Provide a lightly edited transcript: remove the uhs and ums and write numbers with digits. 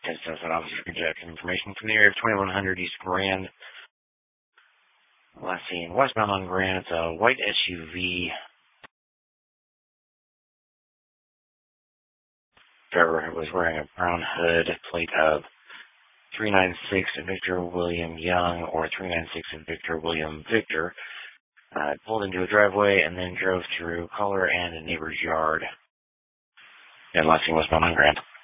It says that officer conjecture information from the area of 2100 East Grand. Last seen westbound on Grand. It's a white SUV. Driver was wearing a brown hood, plate of 396 Victor William Young or 396 Victor William Victor. Pulled into a driveway and then drove through Color and a neighbor's yard. And last seen westbound on Grand.